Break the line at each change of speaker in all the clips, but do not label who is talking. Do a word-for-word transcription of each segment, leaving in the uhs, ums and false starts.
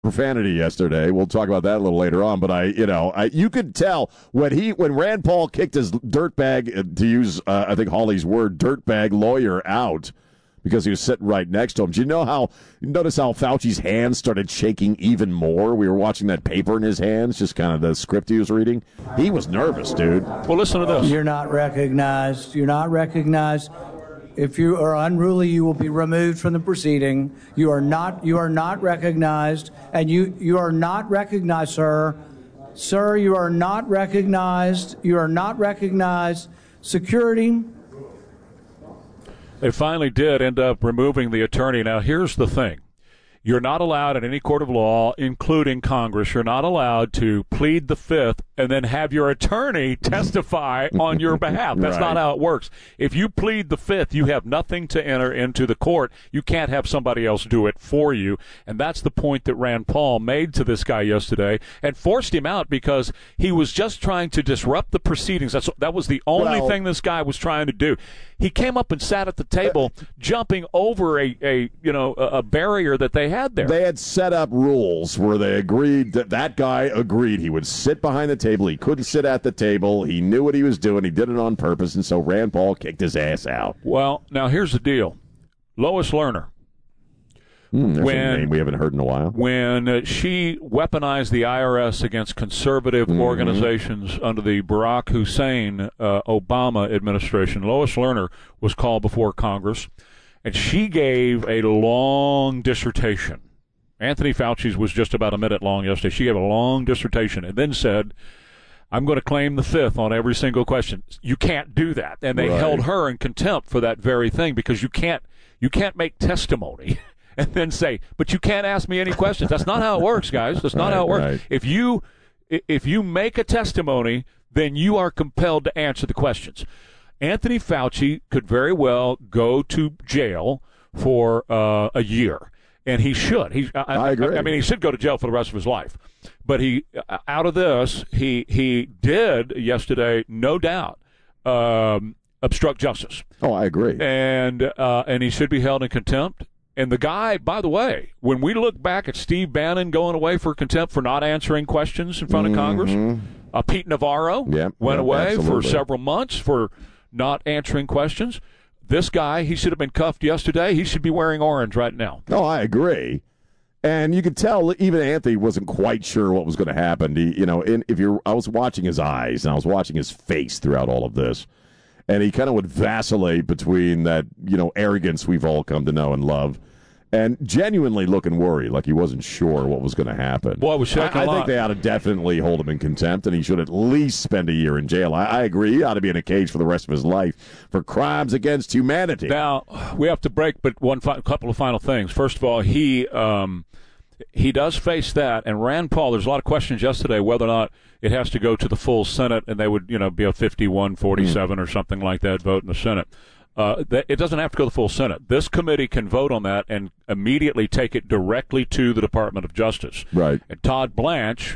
profanity yesterday. We'll talk about that a little later on. But I, you know, I, you could tell when he, when Rand Paul kicked his dirtbag, to use, uh, I think Hawley's word, dirtbag lawyer out because he was sitting right next to him. Do you know how? You notice how Fauci's hands started shaking even more? We were watching that paper in his hands, just kind of the script he was reading. He was nervous, dude.
Well, listen to this.
You're not recognized. You're not recognized. If you are unruly, you will be removed from the proceeding. You are not. You are not recognized, and you you are not recognized, sir. Sir, you are not recognized. You are not recognized. Security.
They finally did end up removing the attorney. Now, here's the thing. You're not allowed in any court of law, including Congress, you're not allowed to plead the fifth and then have your attorney testify on your behalf. That's
Right.
not how it works. If you plead the fifth, you have nothing to enter into the court. You can't have somebody else do it for you. And that's the point that Rand Paul made to this guy yesterday and forced him out because he was just trying to disrupt the proceedings. That's, that was the only
Well,
thing this guy was trying to do. He came up and sat at the table, jumping over a, a you know a, a barrier that they had there.
They had set up rules where they agreed that that guy agreed he would sit behind the table. He couldn't sit at the table. He knew what he was doing. He did it on purpose, and so Rand Paul kicked his ass out.
Well, now here's the deal. Lois Lerner,
Mm, that's
When-
a name we haven't heard in a while.
when uh, she weaponized the I R S against conservative
Mm-hmm.
organizations under the Barack Hussein uh, Obama administration, Lois Lerner was called before Congress, and she gave a long dissertation. Anthony Fauci's was just about a minute long yesterday. She gave a long dissertation and then said, I'm going to claim the fifth on every single question. You can't do that. And they
Right.
held her in contempt for that very thing because you can't you can't make testimony and then say, but you can't ask me any questions. That's not how it works, guys. That's not
Right,
how it works.
right.
If you if you make a testimony, then you are compelled to answer the questions. Anthony Fauci could very well go to jail for uh, a year. And he should. He, I,
I agree.
I, I mean, he should go to jail for the rest of his life. But he, out of this, he he did yesterday, no doubt, um, obstruct justice,
Oh, I agree.
and uh, and he should be held in contempt. And the guy, by the way, when we look back at Steve Bannon going away for contempt for not answering questions in front of Congress, uh, Pete Navarro
Yep,
went
yep,
away for
absolutely.
several months for not answering questions. This guy, he should have been cuffed yesterday. He should be wearing orange right now.
Oh, I agree. And you could tell even Anthony wasn't quite sure what was going to happen. He, you know, in, if you're, I was watching his eyes and I was watching his face throughout all of this, and he kind of would vacillate between that, you know, arrogance we've all come to know and love, and genuinely looking worried, like he wasn't sure what was going to happen.
Boy, I was shaking
I,
a
I think
lot.
they ought to definitely hold him in contempt, and he should at least spend a year in jail. I, I agree. He ought to be in a cage for the rest of his life for crimes against humanity.
Now we have to break, but one fi- couple of final things. First of all, he um, he does face that, and Rand Paul. There's a lot of questions yesterday whether or not it has to go to the full Senate, and they would, you know, be a fifty-one forty-seven or something like that vote in the Senate. Uh, that, it doesn't have to go to the full Senate. This committee can vote on that and immediately take it directly to the Department of Justice.
Right.
And Todd Blanche,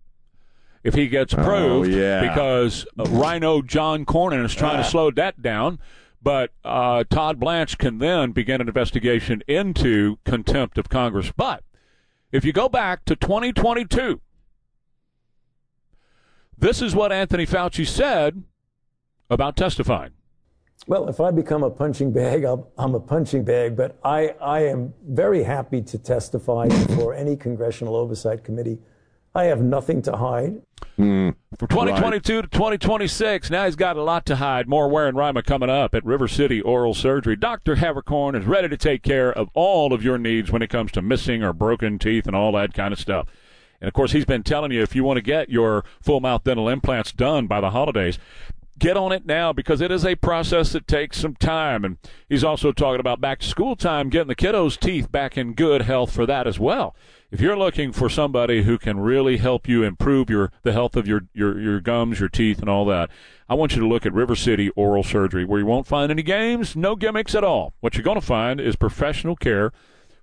if he gets approved,
Oh, yeah.
because uh, Rhino John Cornyn is trying
Ah.
to slow that down, but uh, Todd Blanche can then begin an investigation into contempt of Congress. But if you go back to twenty twenty-two, this is what Anthony Fauci said about testifying.
Well, if I become a punching bag, I'll, I'm a punching bag, but I, I am very happy to testify before any congressional oversight committee. I have nothing to hide.
From twenty twenty-two to twenty twenty-six, now he's got a lot to hide. More Ware and Rima coming up at River City Oral Surgery. Doctor Havercorn is ready to take care of all of your needs when it comes to missing or broken teeth and all that kind of stuff. And, of course, he's been telling you if you want to get your full mouth dental implants done by the holidays, get on it now because it is a process that takes some time. And he's also talking about back to school time, getting the kiddos' teeth back in good health for that as well. If you're looking for somebody who can really help you improve your the health of your, your, your gums, your teeth, and all that, I want you to look at River City Oral Surgery, where you won't find any games, no gimmicks at all. What you're going to find is professional care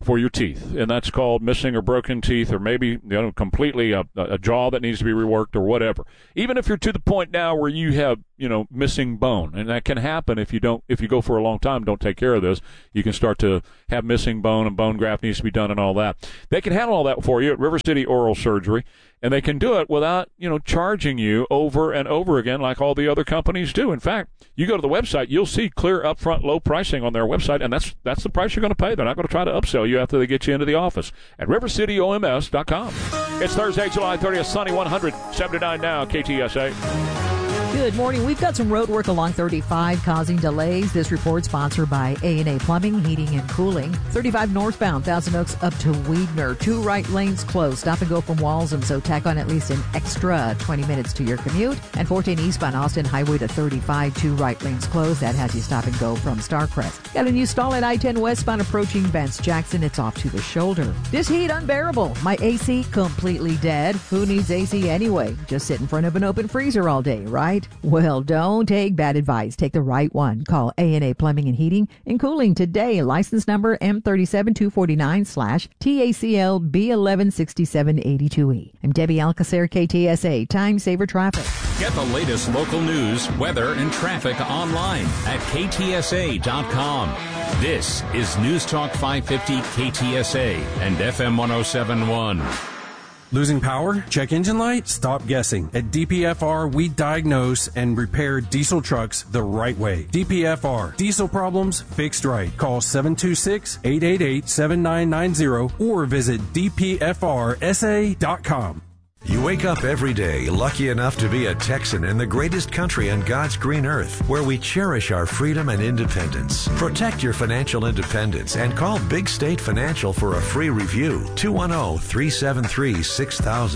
for your teeth, and that's called missing or broken teeth, or maybe you know completely a, a jaw that needs to be reworked or whatever. Even if you're to the point now where you have you know missing bone, and that can happen if you don't if you go for a long time, don't take care of this, you can start to have missing bone, and bone graft needs to be done and all that. They can handle all that for you at River City Oral Surgery, and they can do it without you know charging you over and over again like all the other companies do. In fact, you go to the website, you'll see clear upfront low pricing on their website, and that's that's the price you're going to pay. They're not going to try to upsell you after they get you into the office at river city o m s dot com. It's Thursday, July thirtieth, sunny, one hundred seventy-nine now, K T S A.
Good morning. We've got some road work along thirty-five causing delays. This report sponsored by A and A Plumbing, Heating, and Cooling. thirty-five northbound, Thousand Oaks up to Weidner. Two right lanes closed. Stop and go from Walsham, so tack on at least an extra twenty minutes to your commute. And fourteen eastbound Austin Highway to thirty-five, two right lanes closed. That has you stop and go from Starcrest. Got a new stall at I ten westbound approaching Vance Jackson. It's off to the shoulder. This heat unbearable. My A C completely dead. Who needs A C anyway? Just sit in front of an open freezer all day, right? Well, don't take bad advice. Take the right one. Call A and A Plumbing and Heating and Cooling today. License number M three seven two four nine slash T A C L B eleven sixty-seven eighty-two E. I'm Debbie Alcacer, K T S A. Time Saver Traffic.
Get the latest local news, weather, and traffic online at K T S A dot com. This is News Talk five fifty K T S A and F M one oh seven point one.
Losing power? Check engine light? Stop guessing. At D P F R, we diagnose and repair diesel trucks the right way. D P F R. Diesel problems fixed right. Call seven two six, eight eight eight, seven nine nine zero or visit D P F R S A dot com.
You wake up every day lucky enough to be a Texan in the greatest country on God's green earth, where we cherish our freedom and independence. Protect your financial independence and call Big State Financial for a free review. two one zero, three seven three, six thousand.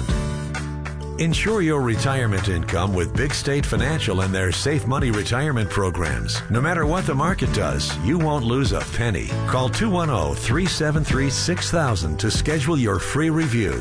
Ensure your retirement income with Big State Financial and their Safe Money retirement programs. No matter what the market does, you won't lose a penny. Call two one zero, three seven three, six thousand to schedule your free review.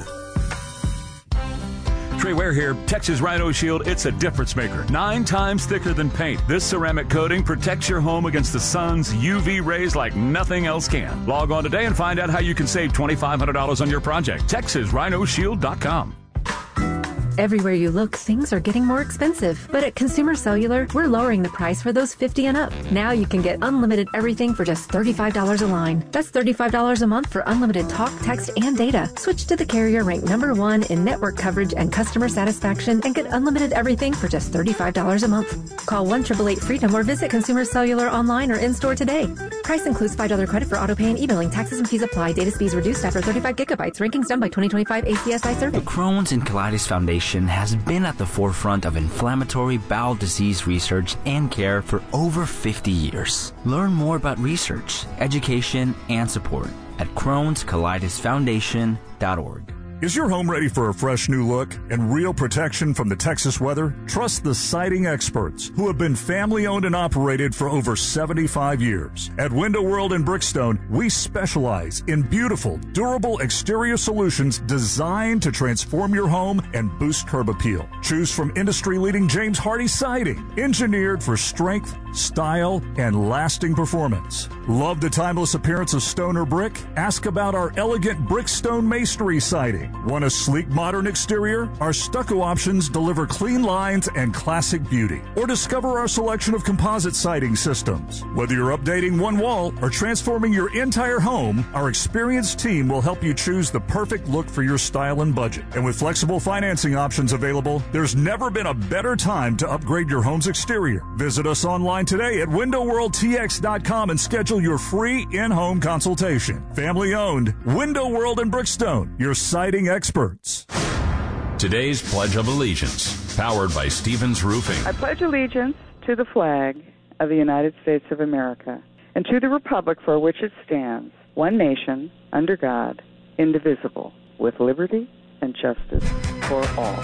Trey Ware here. Texas Rhino Shield, it's a difference maker. Nine times thicker than paint. This ceramic coating protects your home against the sun's U V rays like nothing else can. Log on today and find out how you can save twenty-five hundred dollars on your project. Texas Rhino Shield dot com.
Everywhere you look, things are getting more expensive. But at Consumer Cellular, we're lowering the price for those fifty and up. Now you can get unlimited everything for just thirty-five dollars a line. That's thirty-five dollars a month for unlimited talk, text, and data. Switch to the carrier ranked number one in network coverage and customer satisfaction and get unlimited everything for just thirty-five dollars a month. Call one eight eight eight freedom or visit Consumer Cellular online or in-store today. Price includes five dollars credit for auto pay and e-billing. Taxes and fees apply. Data speeds reduced after thirty-five gigabytes. Rankings done by twenty twenty-five A C S I survey.
The Crohn's and Colitis Foundation has been at the forefront of inflammatory bowel disease research and care for over fifty years. Learn more about research, education, and support at crohns colitis foundation dot org.
Is your home ready for a fresh new look and real protection from the Texas weather? Trust the siding experts who have been family-owned and operated for over seventy-five years. At Window World in Brickstone, we specialize in beautiful, durable exterior solutions designed to transform your home and boost curb appeal. Choose from industry-leading James Hardie siding, engineered for strength, style, and lasting performance. Love the timeless appearance of stone or brick? Ask about our elegant Brickstone masonry siding. Want a sleek, modern exterior? Our stucco options deliver clean lines and classic beauty. Or discover our selection of composite siding systems. Whether you're updating one wall or transforming your entire home, our experienced team will help you choose the perfect look for your style and budget. And with flexible financing options available, there's never been a better time to upgrade your home's exterior. Visit us online today at window world t x dot com and schedule your free in-home consultation. Family owned, Window World in Brickstone, your siding experts.
Today's Pledge of Allegiance, powered by Stevens Roofing.
I pledge allegiance to the flag of the United States of America and to the republic for which it stands, one nation, under God, indivisible, with liberty and justice for all.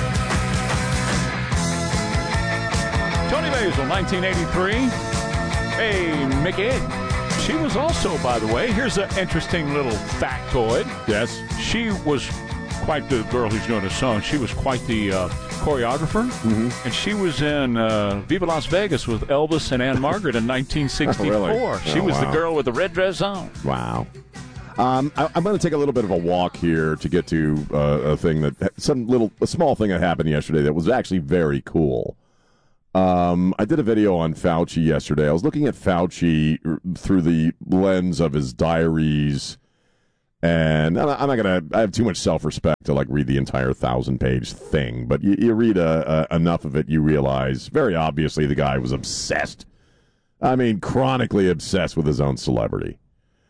Tony Basil, nineteen eighty-three. Hey, Mickey. She was also, by the way, here's an interesting little factoid.
Yes.
She was quite the girl who's doing a song. She was quite the uh, choreographer.
Mm-hmm.
And she was in uh, Viva Las Vegas with Elvis and Ann Margaret in nineteen sixty-four.
Oh, really?
She
oh,
was
wow.
the girl with the red dress on.
Wow. Um, I, I'm going to take a little bit of a walk here to get to uh, a thing that some little a small thing that happened yesterday that was actually very cool. Um, I did a video on Fauci yesterday. I was looking at Fauci through the lens of his diaries, and I'm not going to. I have too much self-respect to like read the entire thousand-page thing, but you, you read a, a, enough of it, you realize very obviously the guy was obsessed. I mean, chronically obsessed with his own celebrity.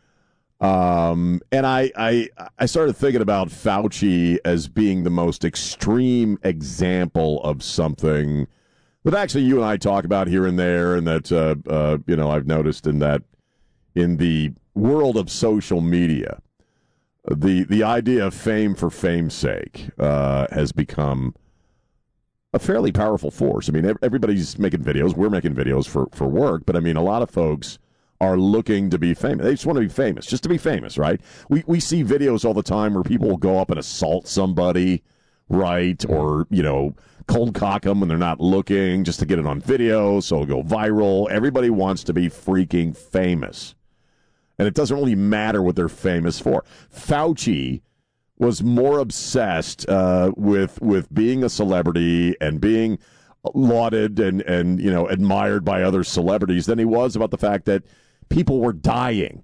Um, and I, I, I started thinking about Fauci as being the most extreme example of something that actually you and I talk about here and there, and that, uh, uh, you know, I've noticed in that in the world of social media, the, the idea of fame for fame's sake, uh, has become a fairly powerful force. I mean, everybody's making videos. We're making videos for, for work, but I mean, a lot of folks are looking to be famous. They just want to be famous, just to be famous, right? We we see videos all the time where people will go up and assault somebody, right? Or, you know, cold cock them when they're not looking just to get it on video so it'll go viral. Everybody wants to be freaking famous. And it doesn't really matter what they're famous for. Fauci was more obsessed uh, with with being a celebrity and being lauded and, and, you know, admired by other celebrities than he was about the fact that people were dying.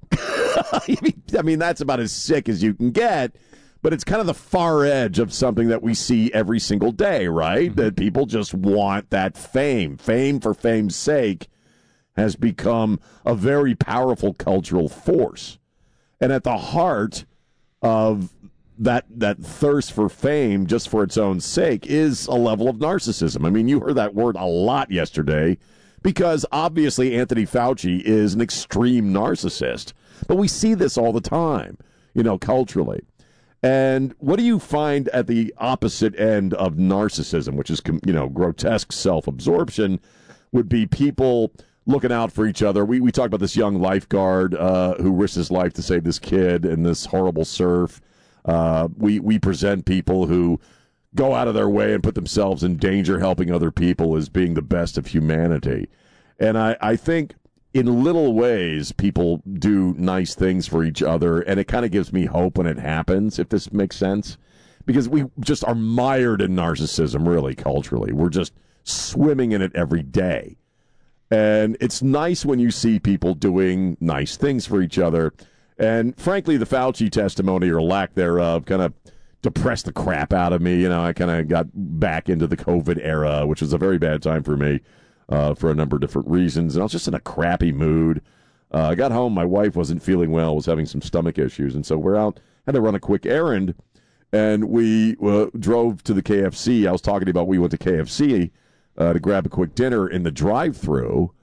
I mean, that's about as sick as you can get, but it's kind of the far edge of something that we see every single day, right? Mm-hmm. That people just want that fame. Fame for fame's sake has become a very powerful cultural force. And at the heart of that that thirst for fame just for its own sake is a level of narcissism. I mean, you heard that word a lot yesterday because obviously Anthony Fauci is an extreme narcissist. But we see this all the time, you know, culturally. And what do you find at the opposite end of narcissism, which is, you know, grotesque self-absorption, would be people looking out for each other. We, we talked about this young lifeguard uh, who risked his life to save this kid in this horrible surf. Uh, we, we present people who go out of their way and put themselves in danger helping other people as being the best of humanity. And I, I think in little ways people do nice things for each other, and it kind of gives me hope when it happens, if this makes sense. Because we just are mired in narcissism, really, culturally. We're just swimming in it every day. And it's nice when you see people doing nice things for each other. And frankly, the Fauci testimony or lack thereof kind of depressed the crap out of me. You know, I kind of got back into the COVID era, which was a very bad time for me uh, for a number of different reasons. And I was just in a crappy mood. Uh, I got home. My wife wasn't feeling well, was having some stomach issues. And so we're out, had to run a quick errand. And we uh, drove to the K F C. I was talking about we went to K F C uh, to grab a quick dinner in the drive-thru.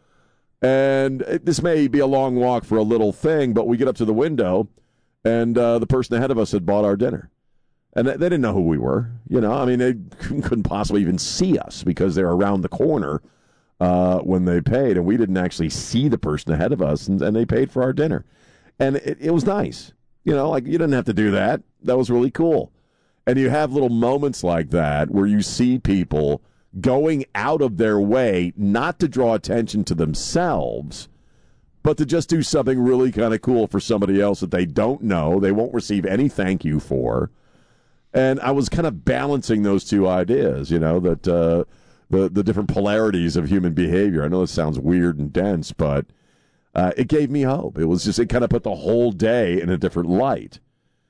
And it, this may be a long walk for a little thing, but we get up to the window, and uh, the person ahead of us had bought our dinner. And they, they didn't know who we were. You know, I mean, they couldn't possibly even see us because they're around the corner uh, when they paid, and we didn't actually see the person ahead of us, and, and they paid for our dinner. And it, it was nice. You know, like, you didn't have to do that. That was really cool. And you have little moments like that where you see people going out of their way not to draw attention to themselves, but to just do something really kind of cool for somebody else that they don't know, they won't receive any thank you for. And I was kind of balancing those two ideas, you know, that uh, the, the different polarities of human behavior. I know this sounds weird and dense, but uh, it gave me hope. It was just, it kind of put the whole day in a different light.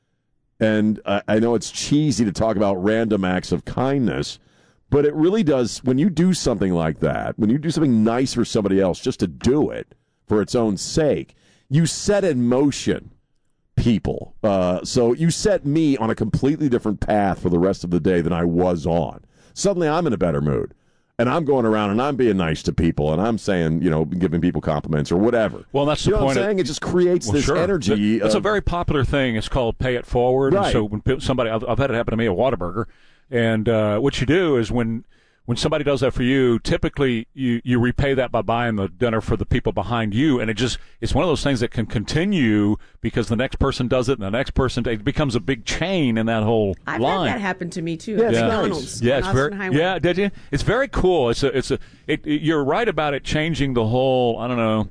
And uh, I know it's cheesy to talk about random acts of kindness, but it really does, when you do something like that, when you do something nice for somebody else just to do it for its own sake, you set in motion people. Uh, so you set me on a completely different path for the rest of the day than I was on. Suddenly I'm in a better mood. And I'm going around and I'm being nice to people and I'm saying, you know, giving people compliments or whatever.
Well, that's
you
the
know
point.
What I'm saying? It just creates
well,
this
sure.
energy.
It's
of,
a very popular thing. It's called pay it forward.
Right.
And so when somebody, I've, I've had it happen to me at Whataburger. And uh, what you do is when when somebody does that for you, typically you, you repay that by buying the dinner for the people behind you. And it just, it's one of those things that can continue because the next person does it and the next person, it becomes a big chain in that whole
I've
line.
had that happen to me too.
Yeah,
at
it's
McDonald's.
nice.
Yeah, it's very,
Highway.
yeah, did you? It's very cool. It's a, it's a, it, it, you're right about it changing the whole, I don't know,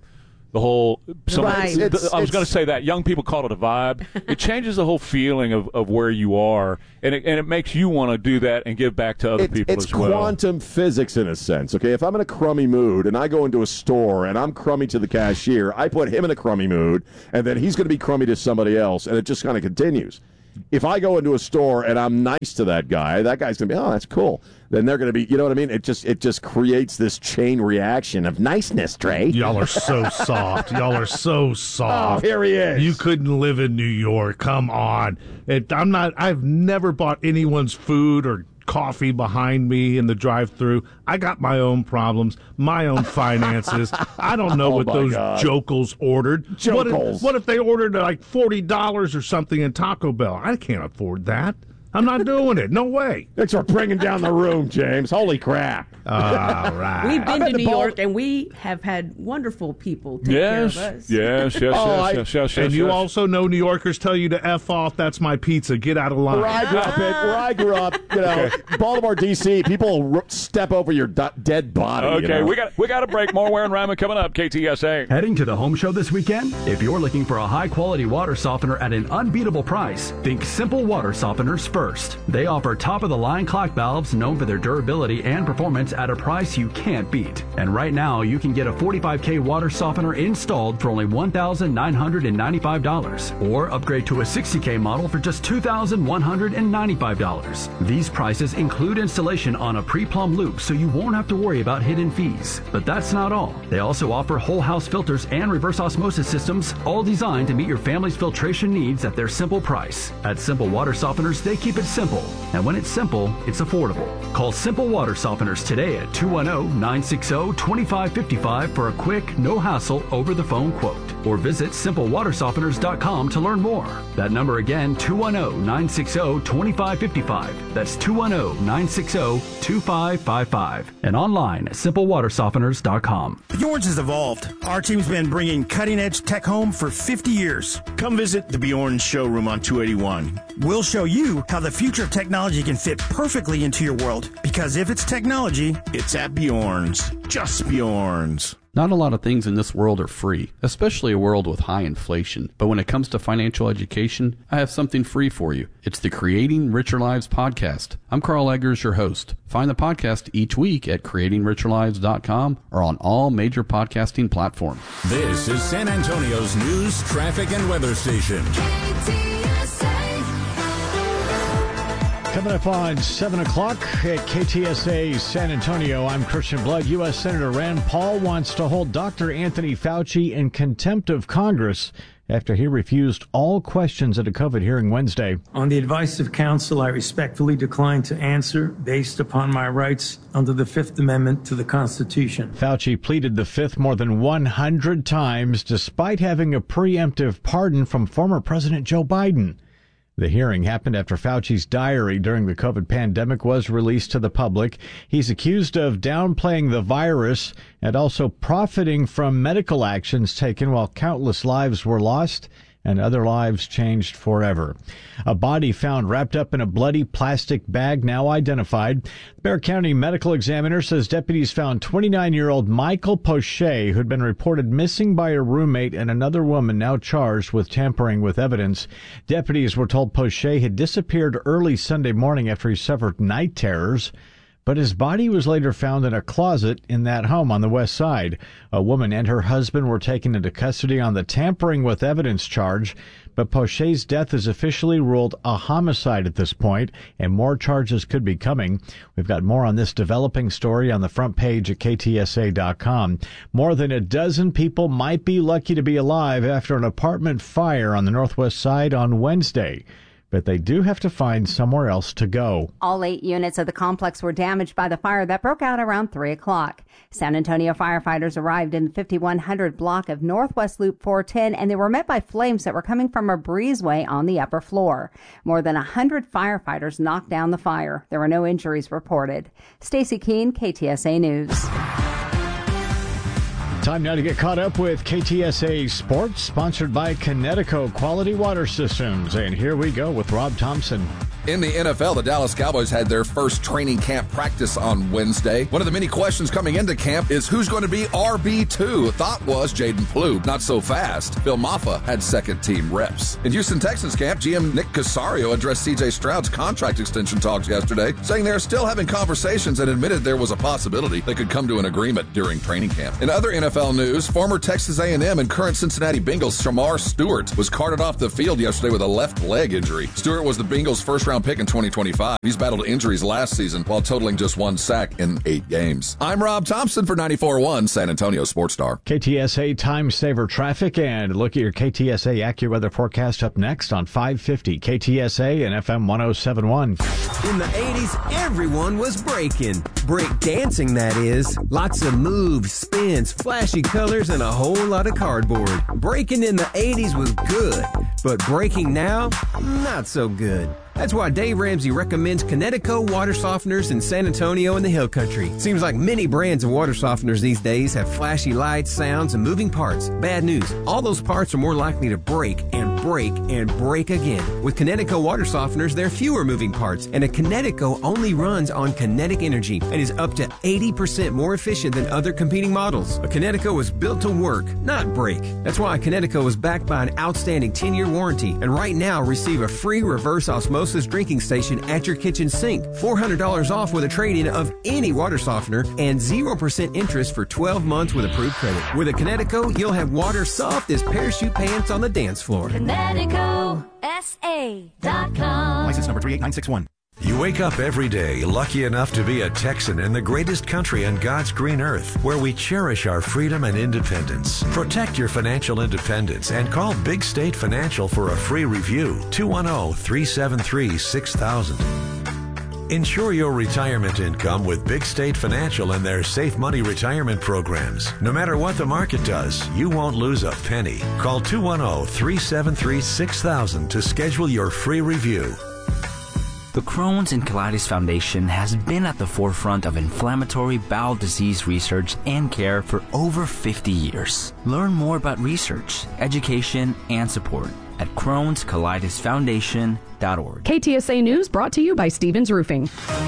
the whole. Some,
Right.
the-
It's-
I was
it's-
going to say that young people call it a vibe. It changes the whole feeling of, of where you are, and it, and it makes you want to do that and give back to other
It's,
people
it's
as well.
quantum physics in a sense, okay? If I'm in a crummy mood and I go into a store and I'm crummy to the cashier, I put him in a crummy mood, and then he's going to be crummy to somebody else, and it just kind of continues. If I go into a store and I'm nice to that guy, that guy's going to be, oh, that's cool. Then they're going to be, you know what I mean? It just it just creates this chain reaction of niceness, Trey.
Y'all are so soft. Y'all are so soft.
Oh, here he is.
You couldn't live in New York. Come on. It, I'm not. I've never bought anyone's food or coffee behind me in the drive-thru. I got my own problems, my own finances. I don't know
Oh,
what
my
those
God.
jokels ordered. What
Jokels.
if, what if they ordered like forty dollars or something in Taco Bell? I can't afford that. I'm not doing it. No way.
Thanks for bringing down the room, James. Holy crap.
All right.
We've
I
been
bet
to
the
New
ball-
York, and we have had wonderful people take
Yes,
care of us.
yes, yes, yes,
Oh, I-
yes, yes, yes,
And you
yes.
also know New Yorkers tell you to F off. That's my pizza. Get out of line.
Where I grew up, it, where I grew up, you know, Baltimore, D C, people r- step over your d- dead body. you
Okay,
know?
we got we got a break. More Ware and Ryman coming up. K T S A.
Heading to the home show this weekend? If you're looking for a high-quality water softener at an unbeatable price, think Simple Water Softeners first. They offer top-of-the-line clock valves known for their durability and performance at a price you can't beat. And right now, you can get a forty-five K water softener installed for only one thousand nine hundred ninety-five dollars, or upgrade to a sixty K model for just two thousand one hundred ninety-five dollars. These prices include installation on a pre-plumb loop, so you won't have to worry about hidden fees. But that's not all. They also offer whole house filters and reverse osmosis systems, all designed to meet your family's filtration needs at their simple price. At Simple Water Softeners, they keep it simple. And when it's simple, it's affordable. Call Simple Water Softeners today at two one zero, nine six zero, two five five five for a quick, no-hassle, over-the-phone quote. Or visit simple water softeners dot com to learn more. That number again, two one zero, nine six zero, two five five five. That's two one zero, nine six zero, two five five five. And online at simple water softeners dot com.
Bjorn's has evolved. Our team's been bringing cutting-edge tech home for fifty years. Come visit the Bjorn's showroom on two eighty-one. We'll show you how the future of technology can fit perfectly into your world. Because if it's technology, it's at Bjorn's. Just Bjorn's.
Not a lot of things in this world are free, especially a world with high inflation. But when it comes to financial education, I have something free for you. It's the Creating Richer Lives podcast. I'm Carl Eggers, your host. Find the podcast each week at creating richer lives dot com or on all major podcasting platforms.
This is San Antonio's news, traffic, and weather station.
Coming up on seven o'clock at K T S A San Antonio, I'm Christian Blood. U S. Senator Rand Paul wants to hold Doctor Anthony Fauci in contempt of Congress after he refused all questions at a COVID hearing Wednesday.
On the advice of counsel, I respectfully decline to answer based upon my rights under the Fifth Amendment to the Constitution.
Fauci pleaded the Fifth more than one hundred times despite having a preemptive pardon from former President Joe Biden. The hearing happened after Fauci's diary during the COVID pandemic was released to the public. He's accused of downplaying the virus and also profiting from medical actions taken while countless lives were lost and other lives changed forever. A body found wrapped up in a bloody plastic bag now identified. The Bexar County Medical Examiner says deputies found twenty-nine-year-old Michael Poche, who'd been reported missing by a roommate and another woman now charged with tampering with evidence. Deputies were told Poche had disappeared early Sunday morning after he suffered night terrors, but his body was later found in a closet in that home on the west side. A woman and her husband were taken into custody on the tampering with evidence charge, but Poche's death is officially ruled a homicide at this point, and more charges could be coming. We've got more on this developing story on the front page at K T S A dot com. More than a dozen people might be lucky to be alive after an apartment fire on the northwest side on Wednesday, but they do have to find somewhere else to go.
All eight units of the complex were damaged by the fire that broke out around three o'clock. San Antonio firefighters arrived in the fifty-one hundred block of Northwest Loop four ten, and they were met by flames that were coming from a breezeway on the upper floor. More than one hundred firefighters knocked down the fire. There were no injuries reported. Stacy Keene, K T S A News.
Time now to get caught up with K T S A Sports, sponsored by Connecticut Quality Water Systems. And here we go with Rob Thompson.
In the N F L, the Dallas Cowboys had their first training camp practice on Wednesday. One of the many questions coming into camp is who's going to be R B two? The thought was Jaden Plube. Not so fast. Phil Maffa had second-team reps. In Houston Texans camp, G M Nick Casario addressed C J Stroud's contract extension talks yesterday, saying they're still having conversations and admitted there was a possibility they could come to an agreement during training camp. In other N F L news, former Texas A and M and current Cincinnati Bengals Shamar Stewart was carted off the field yesterday with a left leg injury. Stewart was the Bengals' first-round pick in twenty twenty-five. He's battled injuries last season while totaling just one sack in eight games. I'm Rob Thompson for ninety-four point one San Antonio Sports Star.
K T S A Time Saver Traffic, and look at your K T S A AccuWeather forecast up next on five fifty K T S A and F M one oh seven point one.
In the eighties, everyone was breaking. Break dancing, that is. Lots of moves, spins, flashy colors, and a whole lot of cardboard. Breaking in the eighties was good, but breaking now, not so good. That's why Dave Ramsey recommends Kinetico water softeners in San Antonio and the Hill Country. Seems like many brands of water softeners these days have flashy lights, sounds, and moving parts. Bad news. All those parts are more likely to break and break and break again. With Kinetico water softeners, there are fewer moving parts, and a Kinetico only runs on kinetic energy and is up to eighty percent more efficient than other competing models. A Kinetico was built to work, not break. That's why a Kinetico is backed by an outstanding ten-year warranty, and right now receive a free reverse osmosis drinking station at your kitchen sink. four hundred dollars off with a trade-in of any water softener and zero percent interest for twelve months with approved credit. With a Kinetico, you'll have water soft as parachute pants on the dance floor.
Kinetico S A dot com.
License number three eight nine six one.
You wake up every day lucky enough to be a Texan in the greatest country on God's green earth, where we cherish our freedom and independence. Protect your financial independence and call Big State Financial for a free review. two one zero, three seven three, six thousand. Ensure your retirement income with Big State Financial and their Safe Money retirement programs. No matter what the market does, you won't lose a penny. Call two one zero, three seven three, six thousand to schedule your free review.
The Crohn's and Colitis Foundation has been at the forefront of inflammatory bowel disease research and care for over fifty years. Learn more about research, education, and support at Crohn's Colitis Foundation dot org.
K T S A News brought to you by Stevens Roofing.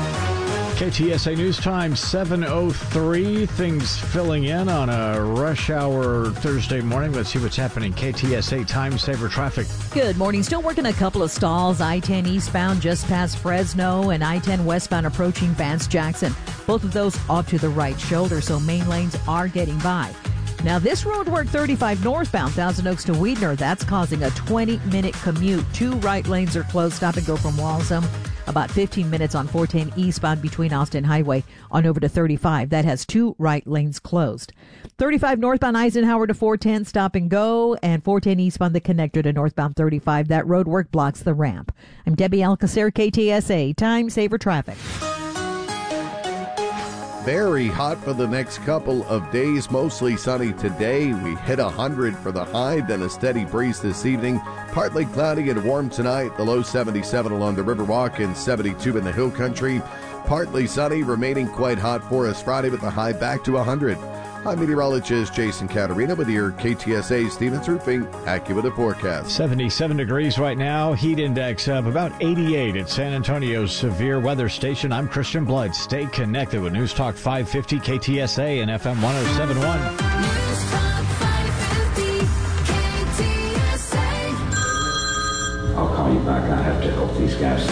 K T S A News Time, seven oh three. Things filling in on a rush hour Thursday morning. Let's see what's happening. K T S A Time Saver Traffic.
Good morning. Still working a couple of stalls. I ten eastbound just past Fresno and I ten westbound approaching Vance Jackson. Both of those off to the right shoulder, so main lanes are getting by. Now, this road work thirty-five northbound, Thousand Oaks to Weidner, that's causing a twenty-minute commute. Two right lanes are closed. Stop and go from Walsham. About fifteen minutes on four ten eastbound between Austin Highway on over to thirty-five. That has two right lanes closed. thirty-five northbound Eisenhower to four ten, stop and go. And four ten eastbound, the connector to northbound thirty-five. That road work blocks the ramp. I'm Debbie Alcacer, K T S A Time Saver Traffic.
Very hot for the next couple of days, mostly sunny today. We hit one hundred for the high, then a steady breeze this evening. Partly cloudy and warm tonight, the low seventy-seven along the Riverwalk and seventy-two in the Hill Country. Partly sunny, remaining quite hot for us Friday with the high back to one hundred. I'm meteorologist Jason Caterina with your K T S A Stevens Roofing AccuWeather forecast.
seventy-seven degrees right now, heat index of about eighty-eight at San Antonio's Severe Weather Station. I'm Christian Blood. Stay connected with News Talk five fifty K T S A and F M one oh seven point one.
News Talk five fifty K T S A.
I'll call you back. I have to help these guys.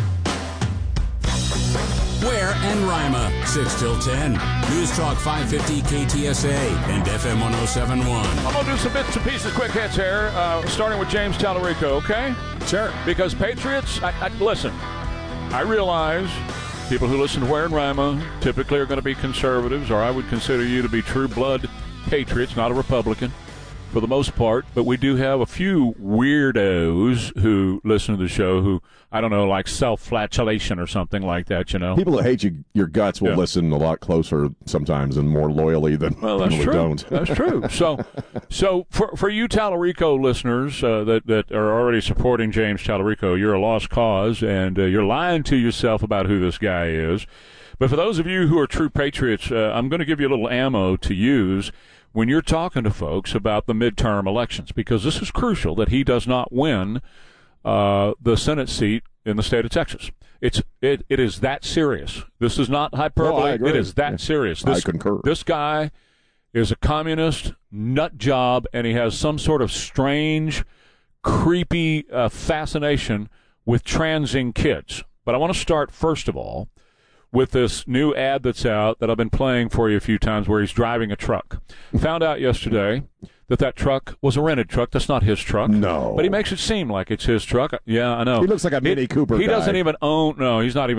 Ware and Rima, six till ten. News Talk five fifty K T S A and F M one oh seven point one.
I'm going to do some bits and pieces, quick hits here, uh, starting with James Tallarico, okay?
Sure.
Because Patriots, I, I, listen, I realize people who listen to Ware and Rima typically are going to be conservatives, or I would consider you to be true blood patriots, not a Republican, for the most part. But we do have a few weirdos who listen to the show who, I don't know, like self-flatulation or something like that, you know.
People that hate you, your guts will
Yeah.
listen a lot closer sometimes and more loyally than
Well, that's
people
true.
who don't.
That's true. So, so for for you Tallarico listeners uh, that that are already supporting James Tallarico, you're a lost cause, and uh, you're lying to yourself about who this guy is. But for those of you who are true patriots, uh, I'm going to give you a little ammo to use when you're talking to folks about the midterm elections, because this is crucial that he does not win uh, the Senate seat in the state of Texas. It's it, it is that serious. This is not hyperbole.
No, I agree.
It is that
Yeah.
serious. This,
I concur.
This guy is a communist nut job, and he has some sort of strange, creepy uh, fascination with transing kids. But I want to start, first of all, with this new ad that's out that I've been playing for you a few times where he's driving a truck. Found out yesterday that that truck was a rented truck. That's not his truck.
No.
But he makes it seem like it's his truck. Yeah, I know.
He looks like a Mini
He-
Cooper
He
guy.
doesn't even own – no, he's not even